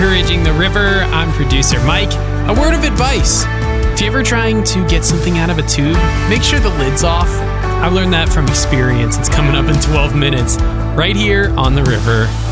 Encouraging the River. I'm producer Mike. A word of advice. If you're ever trying to get something out of a tube, make sure the lid's off. I learned that from experience. It's coming up in 12 minutes right here on the river.